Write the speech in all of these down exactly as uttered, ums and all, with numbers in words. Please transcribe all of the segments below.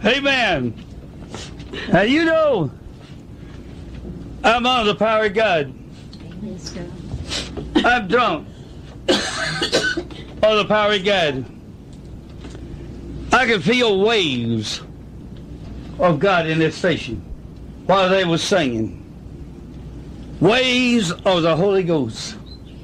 Amen. Now you know, I'm under the power of God. I'm drunk under the power of God. I can feel waves of God in this station while they were singing. Waves of the Holy Ghost.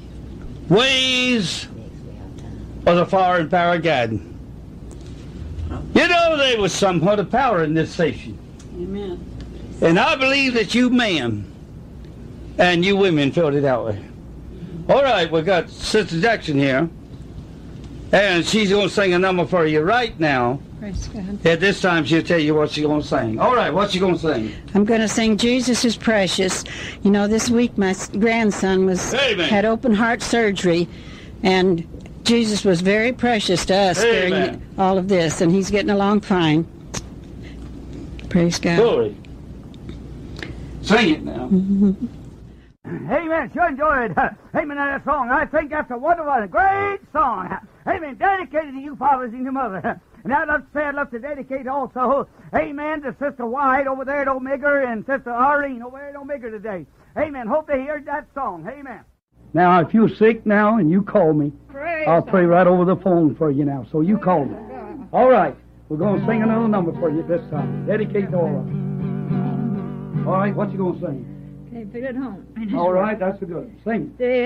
Waves of the fire and power of God. You know, there was somewhat of power in this station. Amen. And I believe that you men and you women felt it that way. All right, we've got Sister Jackson here. And she's going to sing a number for you right now. Praise God. At this time, she'll tell you what she's going to sing. All right, what's she going to sing? I'm going to sing Jesus is Precious. You know, this week my s- grandson was Amen. had open heart surgery, and Jesus was very precious to us Amen. during all of this, and he's getting along fine. Praise God. Glory. Sing it now. Amen. Sure enjoyed. Amen. That song. I think that's a wonderful, a great song. Amen. Dedicated to you fathers and your mother. And I'd love to say I'd love to dedicate also, amen, to Sister White over there at Omega and Sister Arlene over there at Omega today. Amen. Hope they heard that song. Amen. Now, if you're sick now and you call me, Praise I'll pray right over the phone for you now. So you call me. All right. We're going to sing another number for you this time. Dedicate to all of us. All right. What you going to sing? Can't feel at home. All right. That's a good one. Sing it.